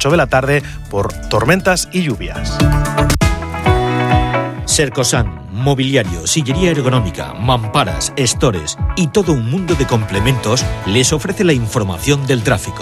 8 de la tarde por tormentas y lluvias. Sercosan, mobiliario, sillería ergonómica, mamparas, stores y todo un mundo de complementos les ofrece la información del tráfico.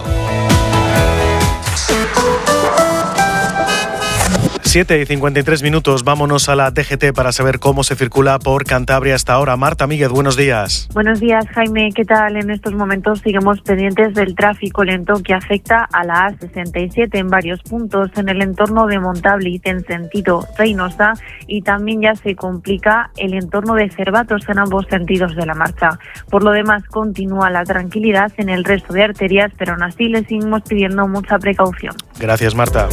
7:53, vámonos a la DGT para saber cómo se circula por Cantabria hasta ahora. Marta Míguez, buenos días. Buenos días, Jaime. ¿Qué tal? En estos momentos seguimos pendientes del tráfico lento que afecta a la A67 en varios puntos en el entorno de Montabliz en sentido Reynosa, y también ya se complica el entorno de Cervatos en ambos sentidos de la marcha. Por lo demás, continúa la tranquilidad en el resto de arterias, pero aún así le seguimos pidiendo mucha precaución. Gracias, Marta.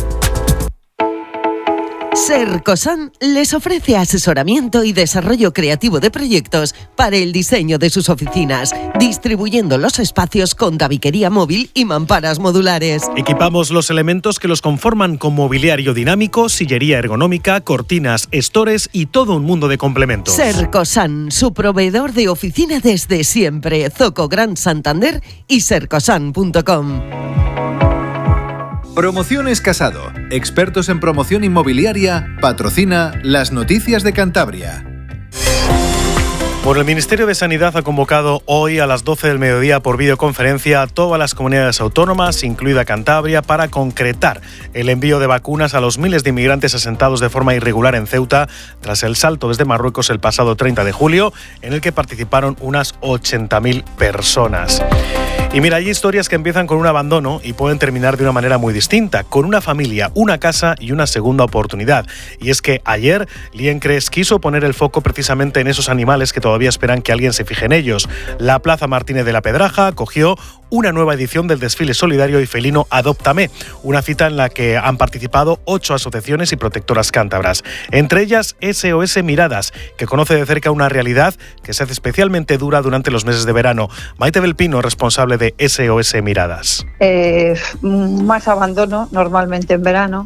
Sercosan les ofrece asesoramiento y desarrollo creativo de proyectos para el diseño de sus oficinas, distribuyendo los espacios con tabiquería móvil y mamparas modulares. Equipamos los elementos que los conforman con mobiliario dinámico, sillería ergonómica, cortinas, stores y todo un mundo de complementos. Sercosan, su proveedor de oficina desde siempre. Zoco Gran Santander y sercosan.com. Promociones Casado, expertos en promoción inmobiliaria, patrocina las noticias de Cantabria. Bueno, el Ministerio de Sanidad ha convocado hoy a las 12 del mediodía por videoconferencia a todas las comunidades autónomas, incluida Cantabria, para concretar el envío de vacunas a los miles de inmigrantes asentados de forma irregular en Ceuta tras el salto desde Marruecos el pasado 30 de julio, en el que participaron unas 80.000 personas. Y mira, hay historias que empiezan con un abandono y pueden terminar de una manera muy distinta, con una familia, una casa y una segunda oportunidad. Y es que ayer Liencres quiso poner el foco precisamente en esos animales que todavía esperan que alguien se fije en ellos. La Plaza Martínez de la Pedraja acogió una nueva edición del desfile solidario y felino Adóptame, una cita en la que han participado 8 asociaciones y protectoras cántabras. Entre ellas SOS Miradas, que conoce de cerca una realidad que se hace especialmente dura durante los meses de verano. Maite del Pino, responsable de SOS Miradas. Más abandono normalmente en verano,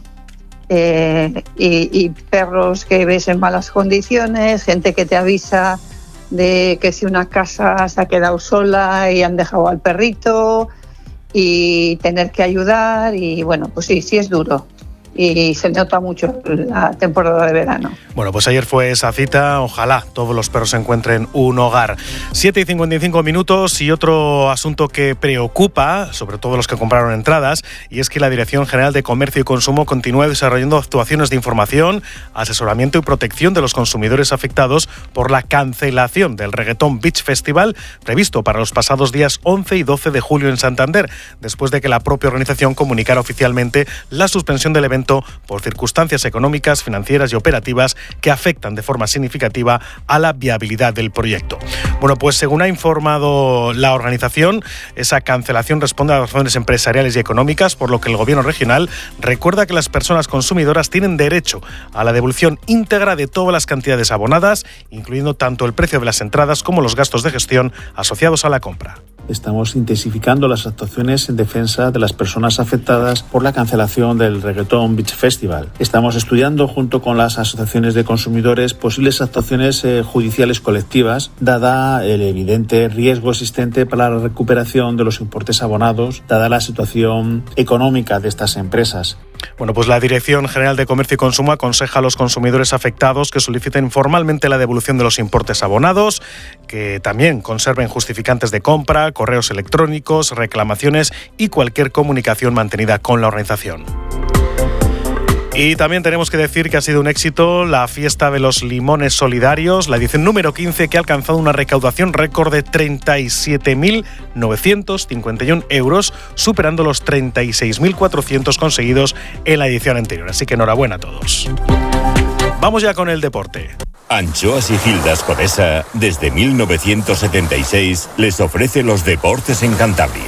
y perros que ves en malas condiciones, gente que te avisa de que si una casa se ha quedado sola y han dejado al perrito, y tener que ayudar, y bueno, pues sí es duro. Y se nota mucho la temporada de verano. Bueno, pues ayer fue esa cita. Ojalá todos los perros encuentren un hogar. 7:55 y otro asunto que preocupa, sobre todo los que compraron entradas, y es que la Dirección General de Comercio y Consumo continúa desarrollando actuaciones de información, asesoramiento y protección de los consumidores afectados por la cancelación del Reggaeton Beach Festival previsto para los pasados días 11 y 12 de julio en Santander, después de que la propia organización comunicara oficialmente la suspensión del evento por circunstancias económicas, financieras y operativas que afectan de forma significativa a la viabilidad del proyecto. Bueno, pues según ha informado la organización, esa cancelación responde a razones empresariales y económicas, por lo que el Gobierno regional recuerda que las personas consumidoras tienen derecho a la devolución íntegra de todas las cantidades abonadas, incluyendo tanto el precio de las entradas como los gastos de gestión asociados a la compra. Estamos intensificando las actuaciones en defensa de las personas afectadas por la cancelación del Reggaeton Beach Festival. Estamos estudiando junto con las asociaciones de consumidores posibles actuaciones judiciales colectivas, dada el evidente riesgo existente para la recuperación de los importes abonados, dada la situación económica de estas empresas. Bueno, pues la Dirección General de Comercio y Consumo aconseja a los consumidores afectados que soliciten formalmente la devolución de los importes abonados, que también conserven justificantes de compra, correos electrónicos, reclamaciones y cualquier comunicación mantenida con la organización. Y también tenemos que decir que ha sido un éxito la fiesta de los limones solidarios, la edición número 15, que ha alcanzado una recaudación récord de 37.951 euros, superando los 36.400 conseguidos en la edición anterior. Así que enhorabuena a todos. Vamos ya con el deporte. Anchoas y Gildas Codesa, desde 1976, les ofrece los deportes en Cantabria.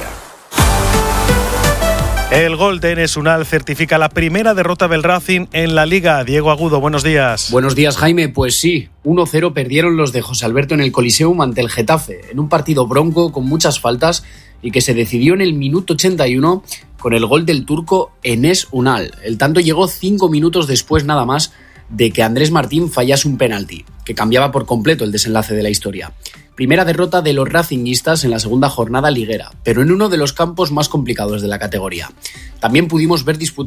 El gol de Enes Unal certifica la primera derrota del Racing en la Liga. Diego Agudo, buenos días. Buenos días, Jaime. Pues sí, 1-0 perdieron los de José Alberto en el Coliseum ante el Getafe, en un partido bronco con muchas faltas y que se decidió en el minuto 81 con el gol del turco Enes Unal. El tanto llegó 5 minutos después nada más de que Andrés Martín fallase un penalti, que cambiaba por completo el desenlace de la historia. Primera derrota de los racinguistas en la segunda jornada liguera, pero en uno de los campos más complicados de la categoría. También pudimos ver disputar